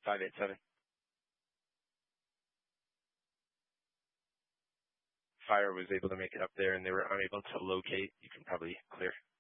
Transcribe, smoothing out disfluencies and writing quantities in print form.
587. Fire was able to make it up there, and they were unable to locate. You can probably clear.